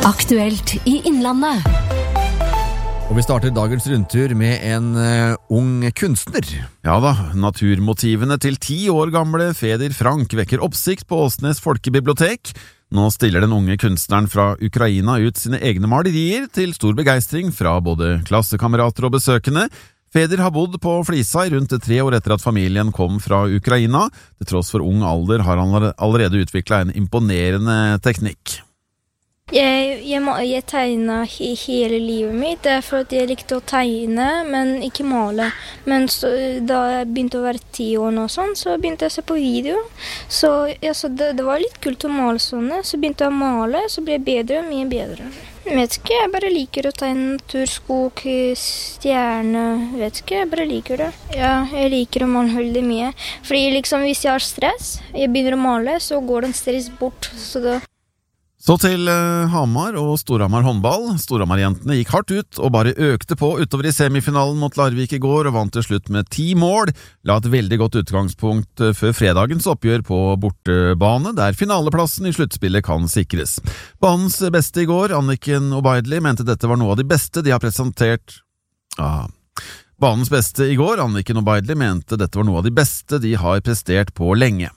Aktuelt i Innlandet. Og vi starter dagens rundtur med en ung kunstner. Ja da, naturmotivene til 10 år gamle Feder Frank vekker oppsikt på Åsnes folkebibliotek. Nå stiller den unge kunstneren fra Ukraina ut sine egne malerier til stor begeistring fra både klassekamerater og besøkende. Feder har bodd på Flisa i rundt 3 år etter at familien kom fra Ukraina. Til tross for ung alder har han allerede utviklet en imponerende teknikk. Jeg tegnet hele livet mitt, det for at jeg likte å tegne, men ikke male. Men da jeg begynte å være 10 år nå, så begynte jeg å se på video. Så det var litt kult å male sånne, så begynte jeg å male, så ble jeg bedre og mye bedre. Jeg vet ikke, jeg bare liker å tegne natur, skog, stjerne, vet ikke, jeg bare liker det. Ja, jeg liker å male veldig mye, fordi liksom hvis jeg har stress, jeg begynner å male, så går den stress bort, Så til Hamar og Storhamar håndball. Storhamar-jentene gikk hardt ut og bare økte på utover i semifinalen mot Larvik i går og vant til slutt med 10 mål. La et veldig godt utgangspunkt før fredagens oppgjør på bortebane, der finaleplassen i sluttspillet kan sikres. Banens beste i går, Anniken Obaidli, mente dette var noe av de beste de har presentert. Banens beste i går, Anniken Obaidli, mente dette var noe av de beste de har prestert på lenge.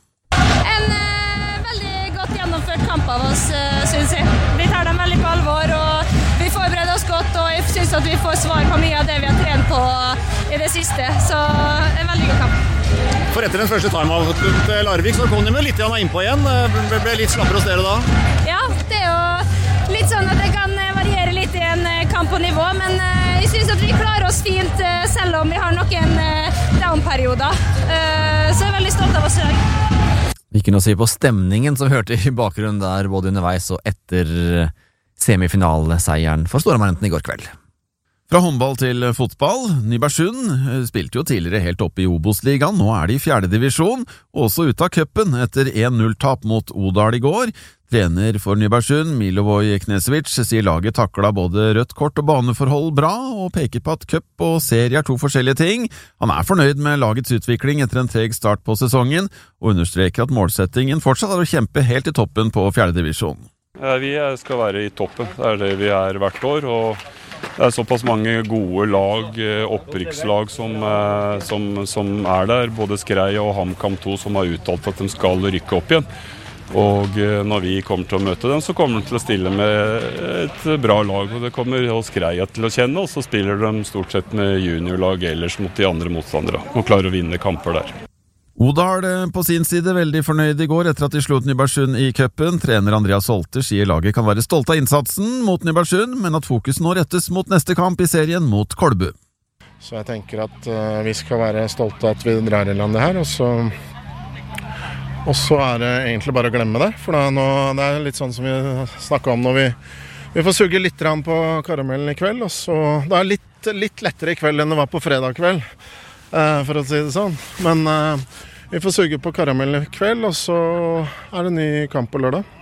Kamp av oss, synes jeg. Vi tar dem veldig på alvor, og vi forbereder oss godt, og jeg synes at vi får svar på mye av det vi har trent på i det siste. Så en veldig god kamp. For etter den første timeout til Larvik, så kom de med litt innpå igjen. Det ble litt slappere hos dere da? Ja, det er jo litt sånn at det kan variere litt i en kamp på nivå, men jeg synes at vi klarer oss fint, selv om vi har noen down-perioder. Så jeg er veldig stolt av oss i dag. Ikke noe å si på stemningen som hørte i bakgrunnen der både underveis og etter semifinaleseieren for Storhamar-jentene i går kveld. Fra håndball til fotball. Nybergsund spilte jo tidligere helt oppe i Obos-ligaen, nå er de i 4. divisjon, også ute av cupen etter 1-0-tap mot Odal i går. Trener for Nybergsund, Milovoj Knesevic, sier laget takla både rødt kort og baneforhold bra, og peker på at cup og serie er 2 forskjellige ting. Han er fornøyd med lagets utvikling etter en treg start på sesongen, og understreker at målsettingen fortsatt er å kjempe helt i toppen på 4. divisjon. Vi skal være i toppen, det er det vi er hvert år, og det er såpass mange gode lag, opprykkslag som er der, både Skrei og HamKam 2 som har uttalt at de skal rykke opp igjen. Og når vi kommer til å møte dem, så kommer de til å stille med et bra lag, og det kommer Skreia til å kjenne, og så spiller de stort sett med juniorlag ellers mot de andre motstandere, og klarer å vinne kamper der. Odal på sin side veldig fornøyd i går etter at de slo ut Nybergsund i cupen. Trener Andreas Holter sier laget kan være stolt av innsatsen mot Nybergsund, men at fokus nå rettes mot neste kamp i serien mot Kolbu. Så jeg tenker at vi skal være stolte av at vi drar i landet her, og så er det egentlig bare å glemme det, for det er litt sånn som vi snakket om når vi får suge litt på karamellen i kveld, og så det er litt lettere i kveld enn det var på fredag kveld, for å si det sånn. Men vi får suge på karamellen i kveld, og så er det ny kamp på lørdag.